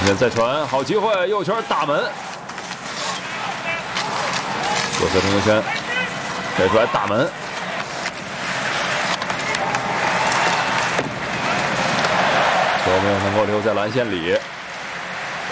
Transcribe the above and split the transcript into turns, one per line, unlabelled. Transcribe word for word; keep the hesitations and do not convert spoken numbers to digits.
前线再传，好机会，右圈打门。左侧中球圈，带出来打门。球没有能够留在篮线里。